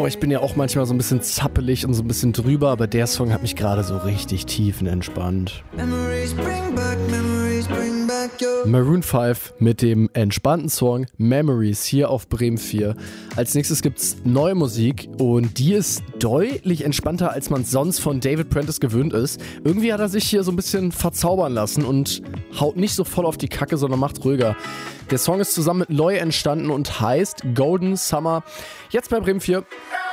Boah, ich bin ja auch manchmal so ein bisschen zappelig und so ein bisschen drüber, aber der Song hat mich gerade so richtig tiefenentspannt. Maroon 5 mit dem entspannten Song Memories hier auf Bremen 4. Als nächstes gibt's neue Musik und die ist deutlich entspannter, als man sonst von David Prentice gewöhnt ist. Irgendwie hat er sich hier so ein bisschen verzaubern lassen und haut nicht so voll auf die Kacke, sondern macht ruhiger. Der Song ist zusammen mit Loy entstanden und heißt Golden Summer. Jetzt bei Bremen 4.